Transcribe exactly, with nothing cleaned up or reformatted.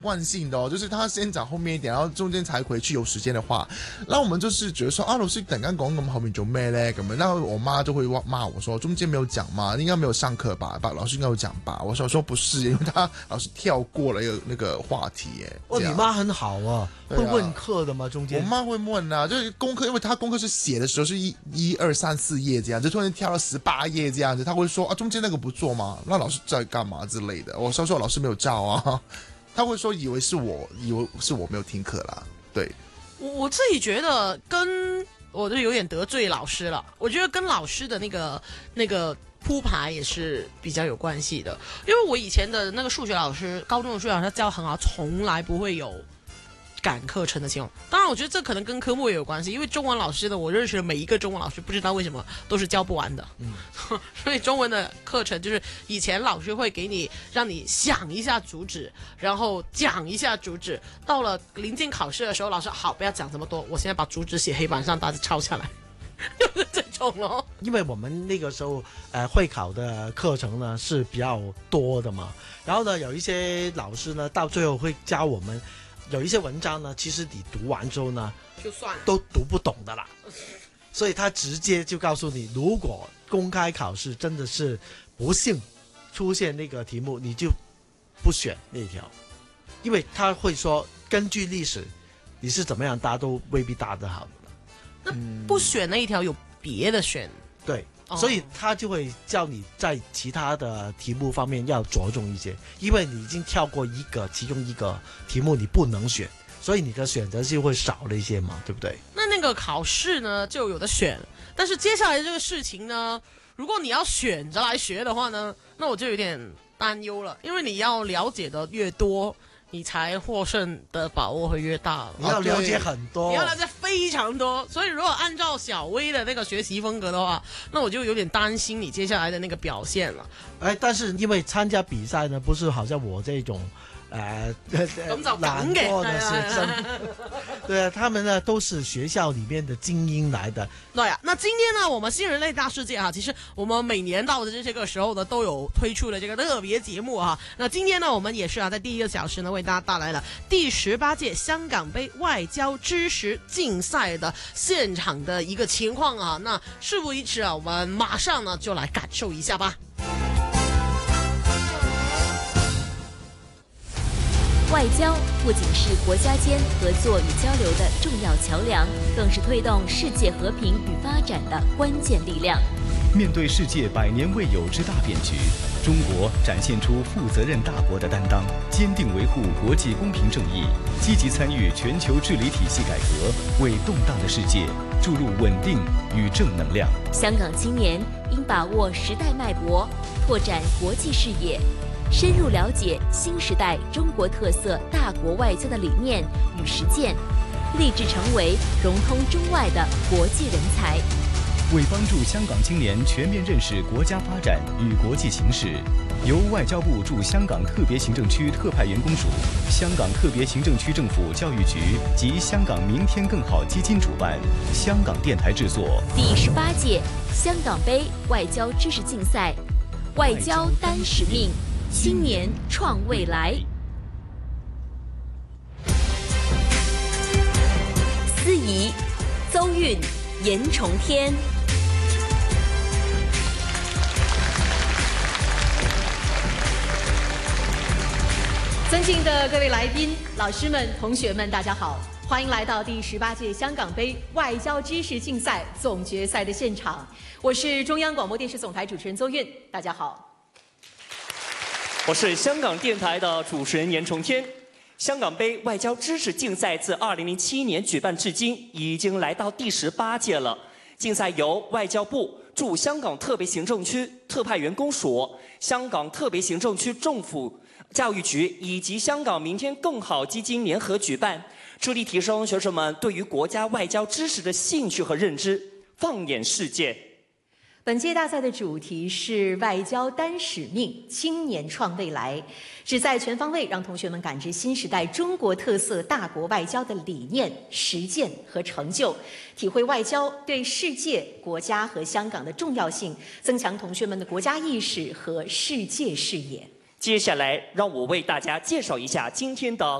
惯性的哦，就是他先讲后面一点，然後中間才回去有時間的話，那我們就是覺得說啊，老師突然間講咁後面做咩咧？咁樣，那我媽就會罵我說中間沒有講嘛，應該沒有上課吧？吧，老師應該有講吧？我說說不是，因為他老師跳過了一個那個話題耶。 哦，你媽很好啊，會問課的嗎？中間我媽會問啊，就是功課，因為他功課是寫的時候是一一二三四頁這樣，就突然跳到十八頁這樣子，他會說啊，中間那個不做嗎？那老師在幹嘛之類的？我說說老師沒有照啊。他會說以為是我，以為是我沒有聽課啦。對， 我我自己覺得跟我就有點得罪老師了。我覺得跟老師的那個那個鋪排也是比較有關係的。因為我以前的那個數學老師，高中的數學老師他教得很好，從來不會有趕課程的情況。當然，我覺得這可能跟科目也有關係。因為中文老師的，我認識的每一個中文老師，不知道為什麼都是教不完的。嗯，所以中文的課程就是以前老師會給你，讓你想一下主旨，然後講一下主旨。到了臨近考試的時候，老師好，不要講這麼多，我現在把主旨寫黑板上，大家抄下來。就是這種咯。 因為我們那個時候，呃，會考的課程呢是比較多的嘛。然後呢，有一些老師呢，到最後會教我們。有一些文章呢，其實你讀完之後呢， 就算都讀不懂的啦。所以他直接就告訴你，如果公開考試真的是不幸出現那個題目，你就不選那條，因為他會說根據歷史，你是怎麼樣答都未必答得好的。 那不選那一條有別的選？ 對。所以他就會叫你在其他的題目方面要着重一些，因為你已經跳過一個其中一個題目你不能選，所以你的選擇就會少了一些嘛，對不對？ 那那個考試呢就有的選，但是接下來這個事情呢，如果你要選擇來學的話呢，那我就有點擔憂了，因為你要了解的越多，你才獲勝的把握會越大。 你要了解很多， 你要了解非常多。所以如果按照小薇的那個學習風格的話，那我就有點擔心你接下來的那個表現了。 哎，但是因為參加比賽呢，不是好像我這種呃咁就懶惰的學生，對啊，他們呢都是學校裏面的精英來的。 對啊，那今天呢，我們新人類大世界啊，其實我們每年到的這個時候呢，都有推出了這個特別節目啊。那今天呢，我們也是啊，在第一個小時呢，為大家帶來了第十八屆香港杯外交知識競賽的現場的一個情況啊。那事不宜遲啊，我們馬上呢就來感受一下吧。 外交不僅是國家間合作與交流的重要橋樑，更是推動世界和平與發展的關鍵力量。 面對世界百年未有之大變局，中國展現出負責任大國的擔當，堅定維護國際公平正義，積極參與全球治理體系改革，為動盪的世界注入穩定與正能量。 香港青年應把握時代脈搏，拓展國際視野，深入了解新時代中國特色大國外交的理念與實踐，立志成為融通中外的國際人才。 為幫助香港青年全面認識國家發展與國際形勢，由外交部駐香港特別行政區特派員公署、香港特別行政區政府教育局及香港明天更好基金主辦，香港電台製作。 第十八屆香港杯外交知識競賽，外交單使命，青年創未來。司儀鄒韻、嚴重天。 尊敬的各位來賓、老師們、同學們，大家好，歡迎來到第十八屆香港杯外交知識競賽總決賽的現場。我是中央廣播電視總台主持人鄒韻，大家好。 我是香港電台的主持人嚴重天。香港杯外交知識競賽自二零零七年舉辦至今，已經來到第十八屆了。競賽由外交部駐香港特別行政區特派員公署、香港特別行政區政府教育局以及香港明天更好基金聯合舉辦，致力提升學生們對於國家外交知識的興趣和認知，放眼世界。 本屆大賽的主題是外交單使命，青年創未來，旨在全方位讓同學們感知新時代中國特色大國外交的理念、實踐和成就，體會外交對世界、國家和香港的重要性，增強同學們的國家意識和世界視野。 接下来，让我为大家介绍一下今天的